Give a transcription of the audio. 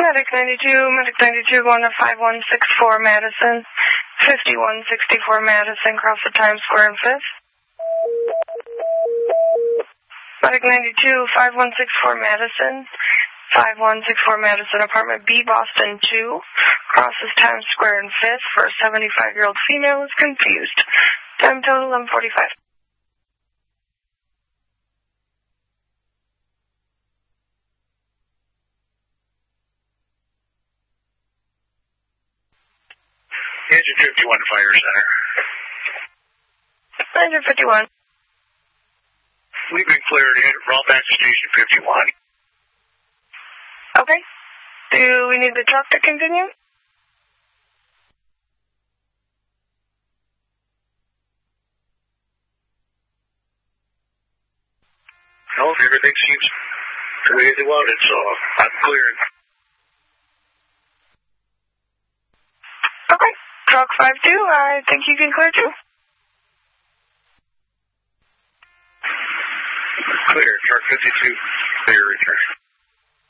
Medic 92 going to 5164 Madison, 5164 Madison, cross the Times Square and 5th. Medic 92, 5164 Madison, 5164 Madison, apartment B, Boston 2, crosses Times Square and 5th for a 75-year-old female is confused. Time total 11:45. Engine 51 Fire Center. Engine 51. We've been cleared in. Roll back to Station 51. Okay. Do we need the truck to continue? No, everything seems the way they wanted, so I'm cleared. Okay. Truck 52, I think you can clear too. Clear. Truck 52, clear return.